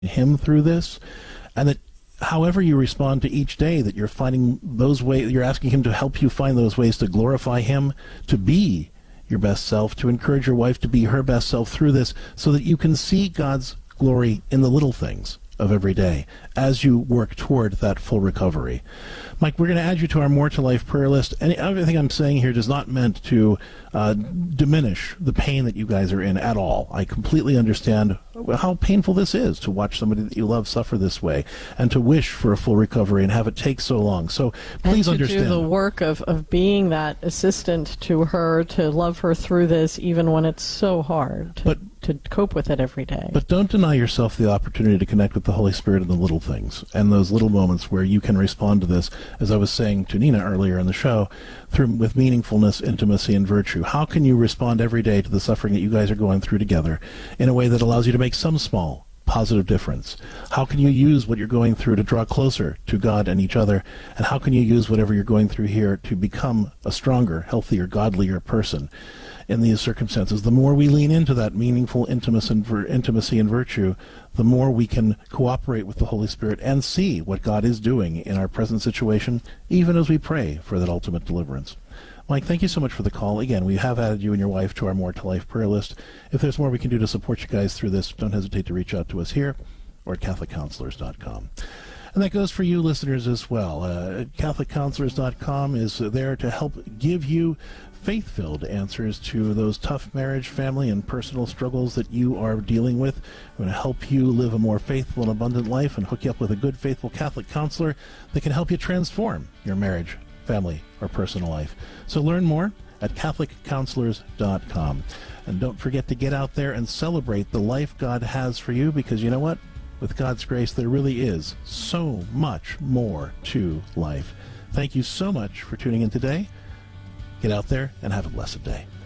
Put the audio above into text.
him through this, and that however you respond to each day, that you're finding those ways, you're asking him to help you find those ways to glorify him, to be your best self, to encourage your wife to be her best self through this, so that you can see God's glory in the little things of every day as you work toward that full recovery. Mike, we're going to add you to our More to Life prayer list. And everything I'm saying here does not meant to diminish the pain that you guys are in at all. I completely understand how painful this is to watch somebody that you love suffer this way and to wish for a full recovery and have it take so long. So please understand. And to do the work of being that assistant to her, to love her through this, even when it's so hard to cope with it every day. But don't deny yourself the opportunity to connect with the Holy Spirit in the little things and those little moments where you can respond to this, as I was saying to Nina earlier in the show, with meaningfulness, intimacy, and virtue. How can you respond every day to the suffering that you guys are going through together in a way that allows you to make some small positive difference? How can you use what you're going through to draw closer to God and each other? And how can you use whatever you're going through here to become a stronger, healthier, godlier person in these circumstances? The more we lean into that meaningful intimacy and virtue, the more we can cooperate with the Holy Spirit and see what God is doing in our present situation, even as we pray for that ultimate deliverance. Mike, thank you so much for the call. Again, we have added you and your wife to our More to Life prayer list. If there's more we can do to support you guys through this, don't hesitate to reach out to us here or at CatholicCounselors.com. And that goes for you listeners as well. CatholicCounselors.com is there to help give you faith-filled answers to those tough marriage, family, and personal struggles that you are dealing with. We're going to help you live a more faithful and abundant life and hook you up with a good, faithful Catholic counselor that can help you transform your marriage, family, or personal life. So learn more at CatholicCounselors.com. And don't forget to get out there and celebrate the life God has for you, because you know what? With God's grace, there really is so much more to life. Thank you so much for tuning in today. Get out there and have a blessed day.